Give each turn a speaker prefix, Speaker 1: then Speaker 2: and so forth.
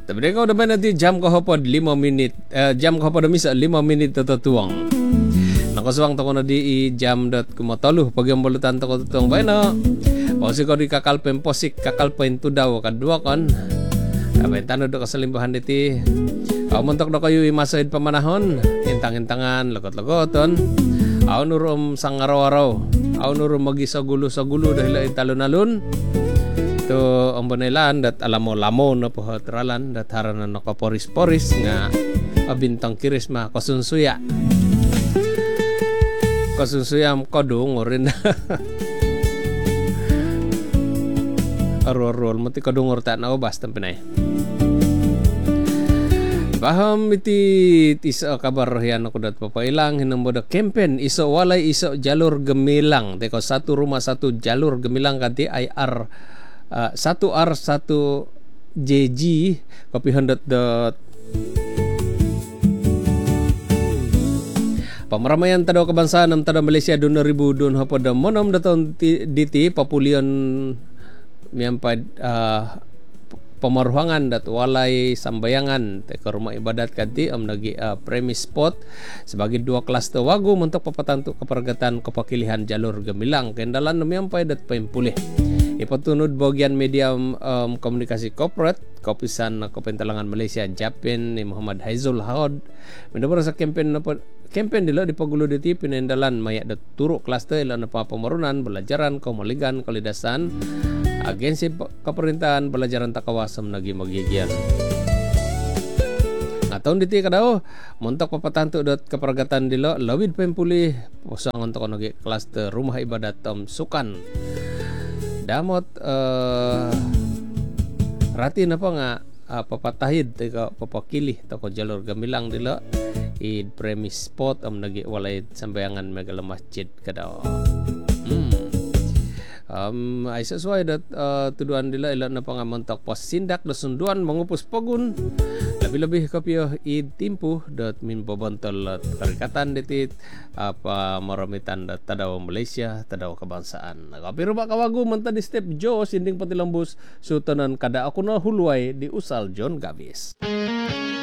Speaker 1: Tapi kau dah nanti jam kau hopod 5 minit. Jam kau hopod misa 5 minit tuang. Nakasuang toko na di jam.kumataluh pagi ang bulutan toko tuang bayna. Pausi kau di kakal posik kakal tu daw kadua kon. Abay tanod ka sa limbahan diti. Aw montok na kayo imasahid pamanahon. Intang-intangan lagot-lagoton. Aw nurum sang araw-araw. Aw nurum magisagulo sa gulo dahil ay talon-alon. Ito ang banilan dat alamo-lamo na po hatralan dat haranan na kaporis-poris nga abintang kiris ma kasunsuya. Kasunsuya am kodong rin. Aror-rol mati kodong orta na ubas tampinay. Paham iti isa kabar yan ako dat papailang hinambo da campaign iso walay iso jalur gemilang teko satu rumah satu jalur gemilang kanti IR 1R 1JG kopihan dot Pamaramaian tadaw kabansaan ng tadaw Malaysia 2000 hapod da monom daton diti papulion miyampad pamaruhangan dat walay sambayangan teka rumah ibadat kanti nagi premise spot sebagai dua kelas tawago untuk papatantu kepergatan kepakilihan jalur gemilang kendalan namiampay dat paimpulih ipatunod bagian media komunikasi corporate kopisan Kopentalangan Malaysia Japin ni Muhammad Haizul Haod mendapat sa campaign dilo di pagulo diti pinendalan mayak dat turuk kelas ila na pamarunan belajaran komoligan kalidasan agensi keperintahan pelajaran takawasam nagi magigian. Atau diti kadao montok papatantu dot kepergatan dilo lawid pempulih posang untuk nagi klaster rumah ibadat sukan. Damot ratin apa nga papatahid teka papakilih toko jalur gamilang dilo i premise spot nagi walay sambayangan megala masjid kadao. Ay sesuai dat tuduan dila ilan na pangamontak pos sindak da sunduan mangupus pogun lebih-lebih kapio itimpu dat min bobontol karikatan ditit apa maramitan dat tadaw Malaysia tadaw kebangsaan kapiro ba kawagu manta di step jo sinding patilambus sutanan kada ako na hulway di usal John Gabis.